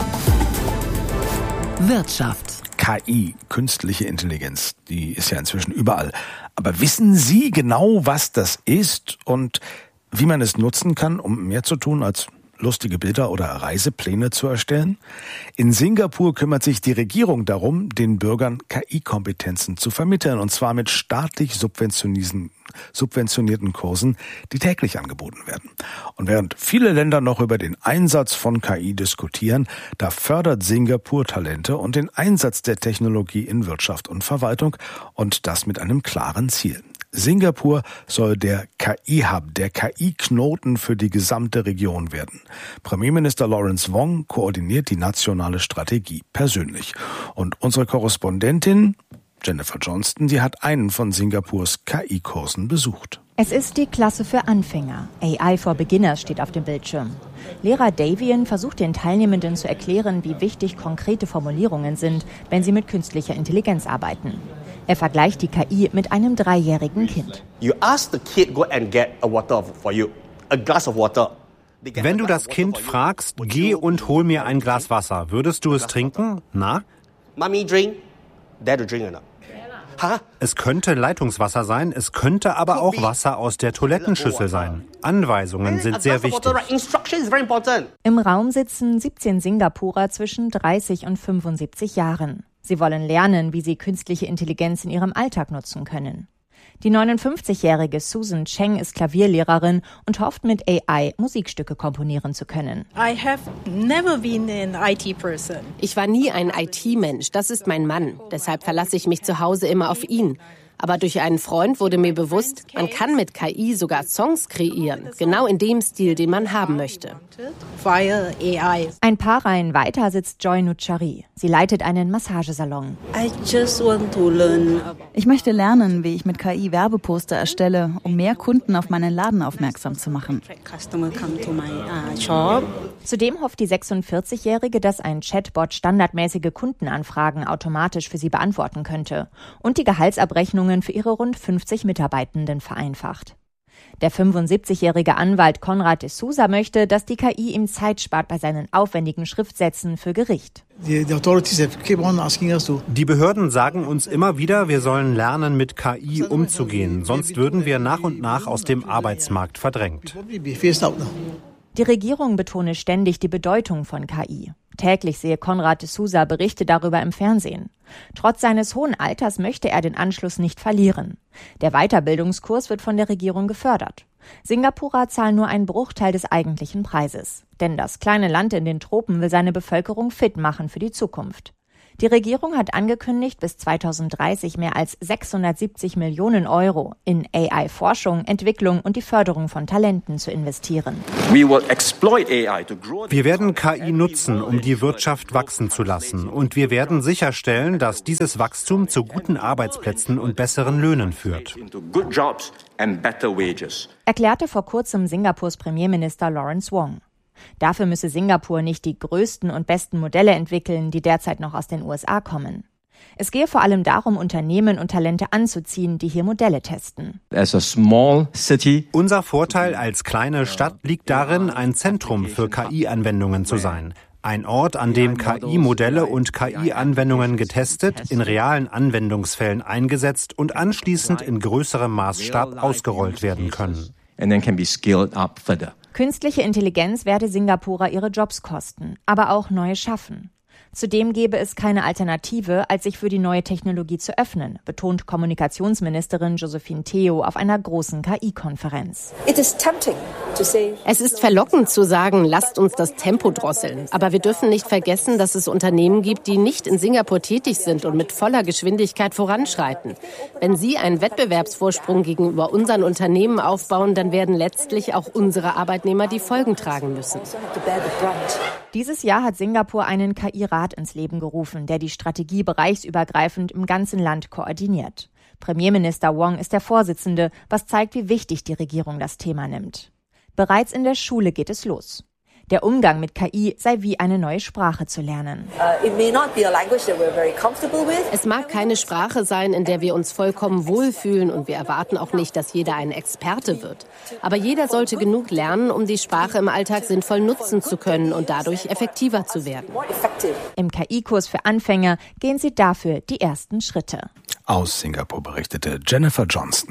Wirtschaft. KI, künstliche Intelligenz, die ist ja inzwischen überall. Aber wissen Sie genau, was das ist und wie man es nutzen kann, um mehr zu tun als lustige Bilder oder Reisepläne zu erstellen? In Singapur kümmert sich die Regierung darum, den Bürgern KI-Kompetenzen zu vermitteln, und zwar mit staatlich subventionierten Kursen, die täglich angeboten werden. Und während viele Länder noch über den Einsatz von KI diskutieren, da fördert Singapur Talente und den Einsatz der Technologie in Wirtschaft und Verwaltung, und das mit einem klaren Ziel. Singapur soll der KI-Hub, der KI-Knoten für die gesamte Region werden. Premierminister Lawrence Wong koordiniert die nationale Strategie persönlich. Und unsere Korrespondentin Jennifer Johnston, die hat einen von Singapurs KI-Kursen besucht. Es ist die Klasse für Anfänger. AI for Beginners steht auf dem Bildschirm. Lehrer Davian versucht den Teilnehmenden zu erklären, wie wichtig konkrete Formulierungen sind, wenn sie mit künstlicher Intelligenz arbeiten. Er vergleicht die KI mit einem 3-jährigen Kind. You ask the kid, go and get a water for you, a glass of water. Wenn du das Kind fragst, geh und hol mir ein Glas Wasser, würdest du es trinken? Na? Mommy drink, dad drink or not? Es könnte Leitungswasser sein, es könnte aber auch Wasser aus der Toilettenschüssel sein. Anweisungen sind sehr wichtig. Im Raum sitzen 17 Singapurer zwischen 30 und 75 Jahren. Sie wollen lernen, wie sie künstliche Intelligenz in ihrem Alltag nutzen können. Die 59-jährige Susan Cheng ist Klavierlehrerin und hofft, mit AI Musikstücke komponieren zu können. Ich war nie ein IT-Mensch, das ist mein Mann. Deshalb verlasse ich mich zu Hause immer auf ihn. Aber durch einen Freund wurde mir bewusst, man kann mit KI sogar Songs kreieren, genau in dem Stil, den man haben möchte. Ein paar Reihen weiter sitzt Joy Nuchari. Sie leitet einen Massagesalon. Ich möchte lernen, wie ich mit KI Werbeposter erstelle, um mehr Kunden auf meinen Laden aufmerksam zu machen. Zudem hofft die 46-Jährige, dass ein Chatbot standardmäßige Kundenanfragen automatisch für sie beantworten könnte und die Gehaltsabrechnungen für ihre rund 50 Mitarbeitenden vereinfacht. Der 75-jährige Anwalt Conrad de Souza möchte, dass die KI ihm Zeit spart bei seinen aufwendigen Schriftsätzen für Gericht. Die Behörden sagen uns immer wieder, wir sollen lernen, mit KI umzugehen. Sonst würden wir nach und nach aus dem Arbeitsmarkt verdrängt. Die Regierung betone ständig die Bedeutung von KI. Täglich sehe Conrad de Souza Berichte darüber im Fernsehen. Trotz seines hohen Alters möchte er den Anschluss nicht verlieren. Der Weiterbildungskurs wird von der Regierung gefördert. Singapurer zahlen nur einen Bruchteil des eigentlichen Preises. Denn das kleine Land in den Tropen will seine Bevölkerung fit machen für die Zukunft. Die Regierung hat angekündigt, bis 2030 mehr als 670 Millionen Euro in AI-Forschung, Entwicklung und die Förderung von Talenten zu investieren. Wir werden KI nutzen, um die Wirtschaft wachsen zu lassen. Und wir werden sicherstellen, dass dieses Wachstum zu guten Arbeitsplätzen und besseren Löhnen führt. Erklärte vor kurzem Singapurs Premierminister Lawrence Wong. Dafür müsse Singapur nicht die größten und besten Modelle entwickeln, die derzeit noch aus den USA kommen. Es gehe vor allem darum, Unternehmen und Talente anzuziehen, die hier Modelle testen. Unser Vorteil als kleine Stadt liegt darin, ein Zentrum für KI-Anwendungen zu sein. Ein Ort, an dem KI-Modelle und KI-Anwendungen getestet, in realen Anwendungsfällen eingesetzt und anschließend in größerem Maßstab ausgerollt werden können. Künstliche Intelligenz werde Singapurer ihre Jobs kosten, aber auch neue schaffen. Zudem gäbe es keine Alternative, als sich für die neue Technologie zu öffnen, betont Kommunikationsministerin Josephine Teo auf einer großen KI-Konferenz. Es ist verlockend zu sagen, lasst uns das Tempo drosseln. Aber wir dürfen nicht vergessen, dass es Unternehmen gibt, die nicht in Singapur tätig sind und mit voller Geschwindigkeit voranschreiten. Wenn sie einen Wettbewerbsvorsprung gegenüber unseren Unternehmen aufbauen, dann werden letztlich auch unsere Arbeitnehmer die Folgen tragen müssen. Dieses Jahr hat Singapur einen KI-Rat ins Leben gerufen, der die Strategie bereichsübergreifend im ganzen Land koordiniert. Premierminister Wong ist der Vorsitzende, was zeigt, wie wichtig die Regierung das Thema nimmt. Bereits in der Schule geht es los. Der Umgang mit KI sei wie eine neue Sprache zu lernen. Es mag keine Sprache sein, in der wir uns vollkommen wohlfühlen und wir erwarten auch nicht, dass jeder ein Experte wird. Aber jeder sollte genug lernen, um die Sprache im Alltag sinnvoll nutzen zu können und dadurch effektiver zu werden. Im KI-Kurs für Anfänger gehen sie dafür die ersten Schritte. Aus Singapur berichtete Jennifer Johnston.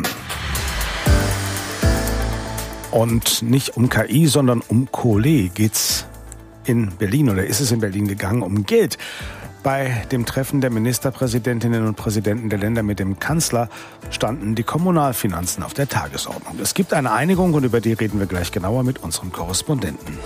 Und nicht um KI, sondern um Kohle geht's in Berlin oder ist es in Berlin gegangen, um Geld. Bei dem Treffen der Ministerpräsidentinnen und Präsidenten der Länder mit dem Kanzler standen die Kommunalfinanzen auf der Tagesordnung. Es gibt eine Einigung und über die reden wir gleich genauer mit unserem Korrespondenten.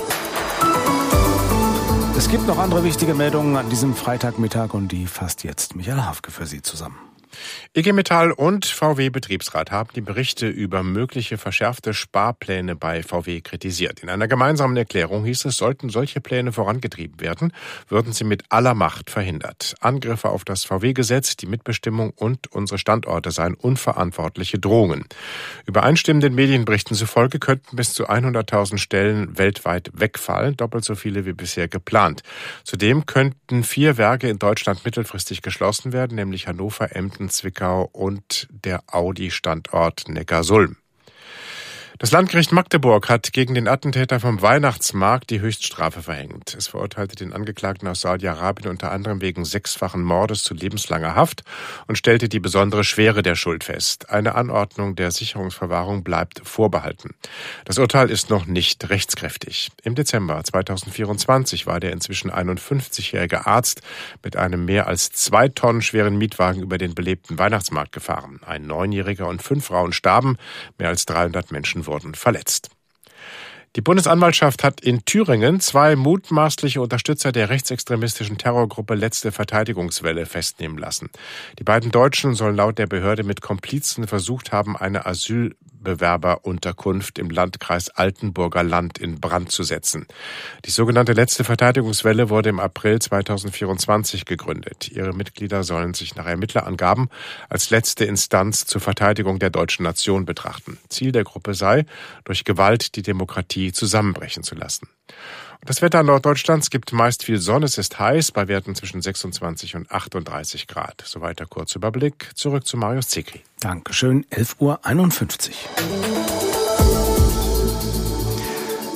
Es gibt noch andere wichtige Meldungen an diesem Freitagmittag und die fasst jetzt Michael Hafke für Sie zusammen. IG Metall und VW-Betriebsrat haben die Berichte über mögliche verschärfte Sparpläne bei VW kritisiert. In einer gemeinsamen Erklärung hieß es, sollten solche Pläne vorangetrieben werden, würden sie mit aller Macht verhindert. Angriffe auf das VW-Gesetz, die Mitbestimmung und unsere Standorte seien unverantwortliche Drohungen. Übereinstimmenden Medienberichten zufolge könnten bis zu 100.000 Stellen weltweit wegfallen, doppelt so viele wie bisher geplant. Zudem könnten 4 Werke in Deutschland mittelfristig geschlossen werden, nämlich Hannover, Emden, Zwickau und der Audi-Standort Neckarsulm. Das Landgericht Magdeburg hat gegen den Attentäter vom Weihnachtsmarkt die Höchststrafe verhängt. Es verurteilte den Angeklagten aus Saudi-Arabien unter anderem wegen 6-fachen Mordes zu lebenslanger Haft und stellte die besondere Schwere der Schuld fest. Eine Anordnung der Sicherungsverwahrung bleibt vorbehalten. Das Urteil ist noch nicht rechtskräftig. Im Dezember 2024 war der inzwischen 51-jährige Arzt mit einem mehr als 2 Tonnen schweren Mietwagen über den belebten Weihnachtsmarkt gefahren. Ein 9-Jähriger und 5 Frauen starben, mehr als 300 Menschen wurden verletzt. Die Bundesanwaltschaft hat in Thüringen 2 mutmaßliche Unterstützer der rechtsextremistischen Terrorgruppe Letzte Verteidigungswelle festnehmen lassen. Die beiden Deutschen sollen laut der Behörde mit Komplizen versucht haben, eine Asylbewerberunterkunft im Landkreis Altenburger Land in Brand zu setzen. Die sogenannte Letzte Verteidigungswelle wurde im April 2024 gegründet. Ihre Mitglieder sollen sich nach Ermittlerangaben als letzte Instanz zur Verteidigung der deutschen Nation betrachten. Ziel der Gruppe sei, durch Gewalt die Demokratie zusammenbrechen zu lassen. Das Wetter in Norddeutschlands gibt meist viel Sonne, es ist heiß, bei Werten zwischen 26 und 38 Grad. Soweit der Kurzüberblick. Zurück zu Marius Zekri. Dankeschön, 11:51 Uhr.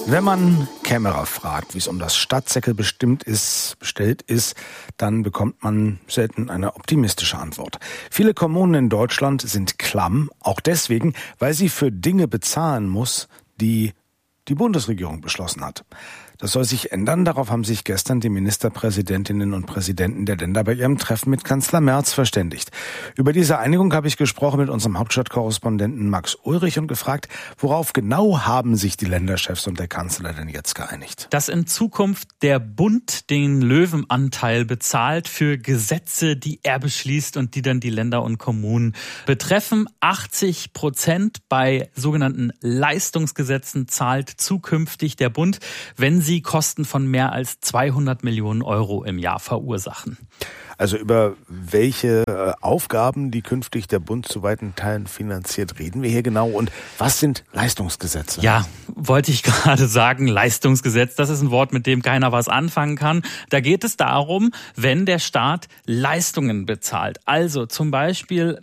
Wenn man Kämmerer fragt, wie es um das Stadtsäckel bestellt ist, dann bekommt man selten eine optimistische Antwort. Viele Kommunen in Deutschland sind klamm, auch deswegen, weil sie für Dinge bezahlen muss, die die Bundesregierung beschlossen hat. Das soll sich ändern. Darauf haben sich gestern die Ministerpräsidentinnen und Präsidenten der Länder bei ihrem Treffen mit Kanzler Merz verständigt. Über diese Einigung habe ich gesprochen mit unserem Hauptstadtkorrespondenten Max Ulrich und gefragt, worauf genau haben sich die Länderchefs und der Kanzler denn jetzt geeinigt? Dass in Zukunft der Bund den Löwenanteil bezahlt für Gesetze, die er beschließt und die dann die Länder und Kommunen betreffen. 80% bei sogenannten Leistungsgesetzen zahlt zukünftig der Bund, wenn sie Kosten von mehr als 200 Millionen Euro im Jahr verursachen. Also über welche Aufgaben, die künftig der Bund zu weiten Teilen finanziert, reden wir hier genau? Und was sind Leistungsgesetze? Ja, wollte ich gerade sagen, Leistungsgesetz, das ist ein Wort, mit dem keiner was anfangen kann. Da geht es darum, wenn der Staat Leistungen bezahlt. Also zum Beispiel,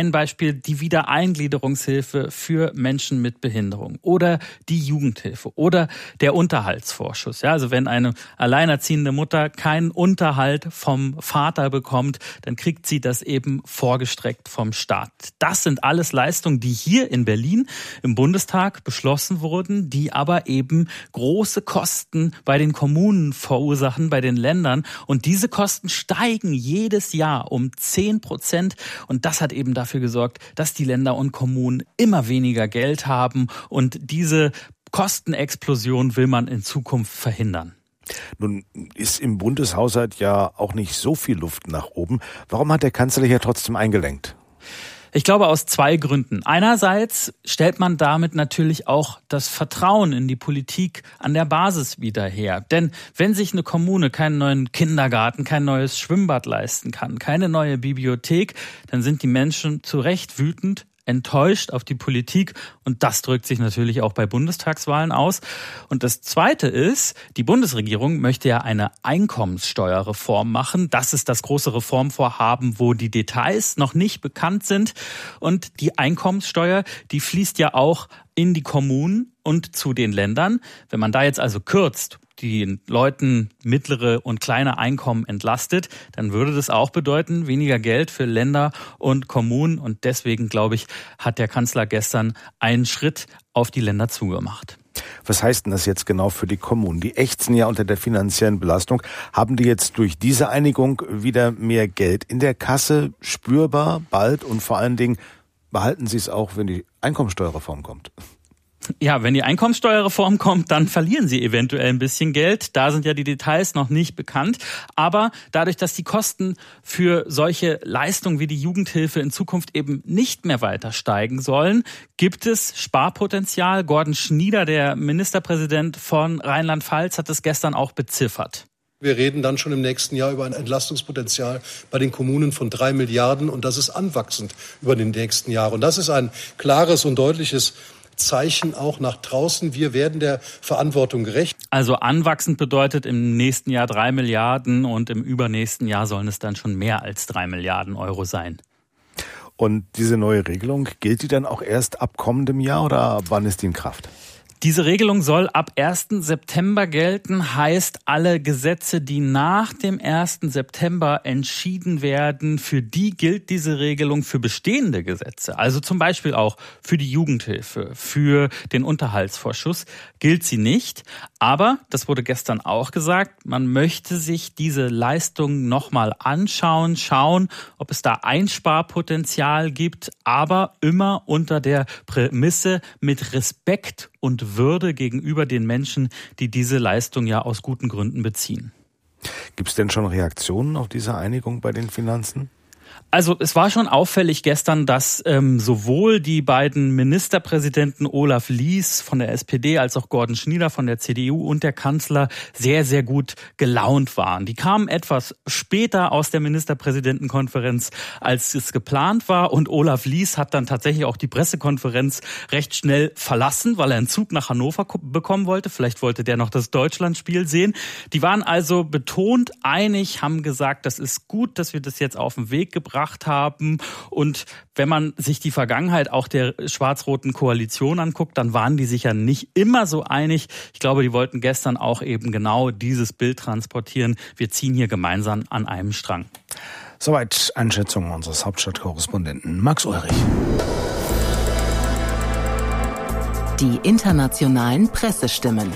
die Wiedereingliederungshilfe für Menschen mit Behinderung oder die Jugendhilfe oder der Unterhaltsvorschuss. Ja, also wenn eine alleinerziehende Mutter keinen Unterhalt vom Vater bekommt, dann kriegt sie das eben vorgestreckt vom Staat. Das sind alles Leistungen, die hier in Berlin im Bundestag beschlossen wurden, die aber eben große Kosten bei den Kommunen verursachen, bei den Ländern. Und diese Kosten steigen jedes Jahr um 10%. Und das hat eben dafür gesorgt, dass die Länder und Kommunen immer weniger Geld haben. Und diese Kostenexplosion will man in Zukunft verhindern. Nun ist im Bundeshaushalt ja auch nicht so viel Luft nach oben. Warum hat der Kanzler hier trotzdem eingelenkt? Ich glaube aus zwei Gründen. Einerseits stellt man damit natürlich auch das Vertrauen in die Politik an der Basis wieder her. Denn wenn sich eine Kommune keinen neuen Kindergarten, kein neues Schwimmbad leisten kann, keine neue Bibliothek, dann sind die Menschen zu Recht wütend, enttäuscht auf die Politik und das drückt sich natürlich auch bei Bundestagswahlen aus. Und das Zweite ist, die Bundesregierung möchte ja eine Einkommenssteuerreform machen. Das ist das große Reformvorhaben, wo die Details noch nicht bekannt sind. Und die Einkommenssteuer, die fließt ja auch in die Kommunen und zu den Ländern. Wenn man da jetzt also kürzt, die Leuten mittlere und kleine Einkommen entlastet, dann würde das auch bedeuten, weniger Geld für Länder und Kommunen. Und deswegen, glaube ich, hat der Kanzler gestern einen Schritt auf die Länder zugemacht. Was heißt denn das jetzt genau für die Kommunen? Die ächzen ja unter der finanziellen Belastung. Haben die jetzt durch diese Einigung wieder mehr Geld in der Kasse, spürbar, bald? Und vor allen Dingen, behalten sie es auch, wenn die Einkommensteuerreform kommt? Ja, wenn die Einkommensteuerreform kommt, dann verlieren sie eventuell ein bisschen Geld. Da sind ja die Details noch nicht bekannt. Aber dadurch, dass die Kosten für solche Leistungen wie die Jugendhilfe in Zukunft eben nicht mehr weiter steigen sollen, gibt es Sparpotenzial. Gordon Schnieder, der Ministerpräsident von Rheinland-Pfalz, hat es gestern auch beziffert. Wir reden dann schon im nächsten Jahr über ein Entlastungspotenzial bei den Kommunen von 3 Milliarden. Und das ist anwachsend über den nächsten Jahren. Und das ist ein klares und deutliches Zeichen auch nach draußen. Wir werden der Verantwortung gerecht. Also anwachsend bedeutet im nächsten Jahr 3 Milliarden und im übernächsten Jahr sollen es dann schon mehr als 3 Milliarden Euro sein. Und diese neue Regelung, gilt die dann auch erst ab kommendem Jahr oder ab wann ist die in Kraft? Diese Regelung soll ab 1. September gelten, heißt alle Gesetze, die nach dem 1. September entschieden werden, für die gilt diese Regelung für bestehende Gesetze. Also zum Beispiel auch für die Jugendhilfe, für den Unterhaltsvorschuss gilt sie nicht. Aber, das wurde gestern auch gesagt, man möchte sich diese Leistungen nochmal anschauen, schauen, ob es da Einsparpotenzial gibt, aber immer unter der Prämisse mit Respekt und Würde gegenüber den Menschen, die diese Leistung ja aus guten Gründen beziehen. Gibt es denn schon Reaktionen auf diese Einigung bei den Finanzen? Also es war schon auffällig gestern, dass sowohl die beiden Ministerpräsidenten Olaf Lies von der SPD als auch Gordon Schnieder von der CDU und der Kanzler sehr, sehr gut gelaunt waren. Die kamen etwas später aus der Ministerpräsidentenkonferenz, als es geplant war. Und Olaf Lies hat dann tatsächlich auch die Pressekonferenz recht schnell verlassen, weil er einen Zug nach Hannover bekommen wollte. Vielleicht wollte der noch das Deutschlandspiel sehen. Die waren also betont einig, haben gesagt, das ist gut, dass wir das jetzt auf den Weg gebracht haben. Und wenn man sich die Vergangenheit auch der schwarz-roten Koalition anguckt, dann waren die sich ja nicht immer so einig. Ich glaube, die wollten gestern auch eben genau dieses Bild transportieren. Wir ziehen hier gemeinsam an einem Strang. Soweit Einschätzung unseres Hauptstadtkorrespondenten Max Ulrich. Die internationalen Pressestimmen.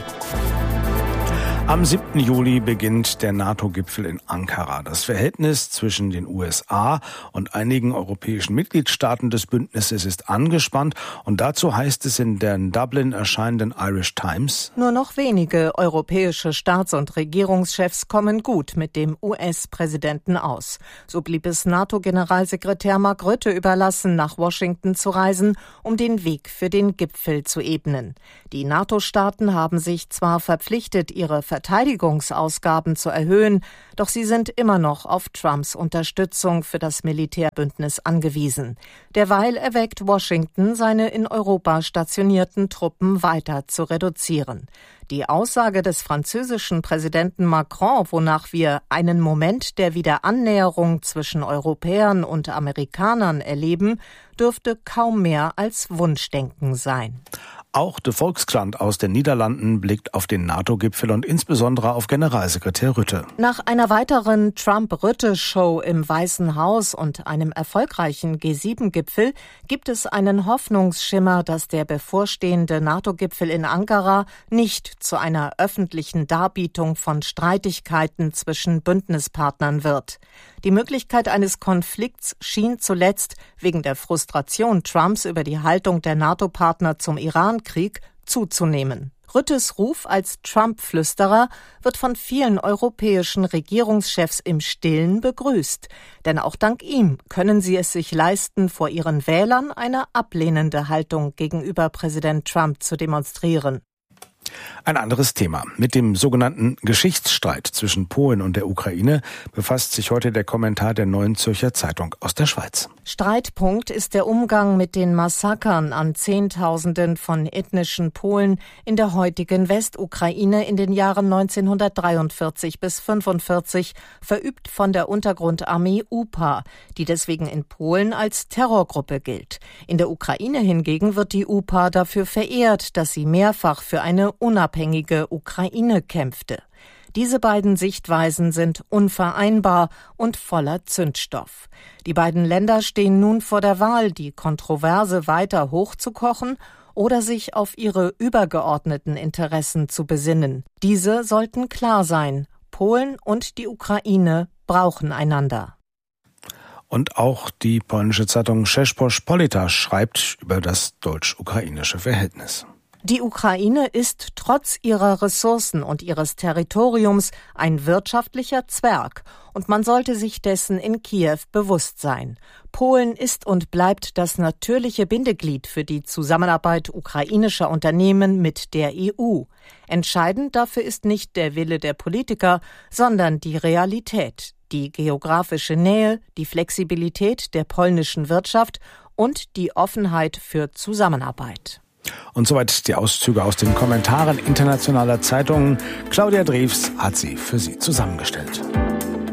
Am 7. Juli beginnt der NATO-Gipfel in Ankara. Das Verhältnis zwischen den USA und einigen europäischen Mitgliedstaaten des Bündnisses ist angespannt. Und dazu heißt es in der in Dublin erscheinenden Irish Times: Nur noch wenige europäische Staats- und Regierungschefs kommen gut mit dem US-Präsidenten aus. So blieb es NATO-Generalsekretär Mark Rutte überlassen, nach Washington zu reisen, um den Weg für den Gipfel zu ebnen. Die NATO-Staaten haben sich zwar verpflichtet, ihre Verteidigungsausgaben zu erhöhen, doch sie sind immer noch auf Trumps Unterstützung für das Militärbündnis angewiesen. Derweil erwägt Washington, seine in Europa stationierten Truppen weiter zu reduzieren. Die Aussage des französischen Präsidenten Macron, wonach wir einen Moment der Wiederannäherung zwischen Europäern und Amerikanern erleben, dürfte kaum mehr als Wunschdenken sein. Auch de Volkskrant aus den Niederlanden blickt auf den NATO-Gipfel und insbesondere auf Generalsekretär Rutte. Nach einer weiteren Trump-Rutte-Show im Weißen Haus und einem erfolgreichen G7-Gipfel gibt es einen Hoffnungsschimmer, dass der bevorstehende NATO-Gipfel in Ankara nicht zu einer öffentlichen Darbietung von Streitigkeiten zwischen Bündnispartnern wird. Die Möglichkeit eines Konflikts schien zuletzt wegen der Frustration Trumps über die Haltung der NATO-Partner zum Iran-Krieg zuzunehmen. Ruttes Ruf als Trump-Flüsterer wird von vielen europäischen Regierungschefs im Stillen begrüßt. Denn auch dank ihm können sie es sich leisten, vor ihren Wählern eine ablehnende Haltung gegenüber Präsident Trump zu demonstrieren. Ein anderes Thema. Mit dem sogenannten Geschichtsstreit zwischen Polen und der Ukraine befasst sich heute der Kommentar der Neuen Zürcher Zeitung aus der Schweiz. Streitpunkt ist der Umgang mit den Massakern an Zehntausenden von ethnischen Polen in der heutigen Westukraine in den Jahren 1943 bis 1945, verübt von der Untergrundarmee UPA, die deswegen in Polen als Terrorgruppe gilt. In der Ukraine hingegen wird die UPA dafür verehrt, dass sie mehrfach für eine unabhängige Ukraine kämpfte. Diese beiden Sichtweisen sind unvereinbar und voller Zündstoff. Die beiden Länder stehen nun vor der Wahl, die Kontroverse weiter hochzukochen oder sich auf ihre übergeordneten Interessen zu besinnen. Diese sollten klar sein. Polen und die Ukraine brauchen einander. Und auch die polnische Zeitung Rzeczpospolita schreibt über das deutsch-ukrainische Verhältnis. Die Ukraine ist trotz ihrer Ressourcen und ihres Territoriums ein wirtschaftlicher Zwerg und man sollte sich dessen in Kiew bewusst sein. Polen ist und bleibt das natürliche Bindeglied für die Zusammenarbeit ukrainischer Unternehmen mit der EU. Entscheidend dafür ist nicht der Wille der Politiker, sondern die Realität, die geografische Nähe, die Flexibilität der polnischen Wirtschaft und die Offenheit für Zusammenarbeit. Und soweit die Auszüge aus den Kommentaren internationaler Zeitungen. Claudia Drews hat sie für Sie zusammengestellt.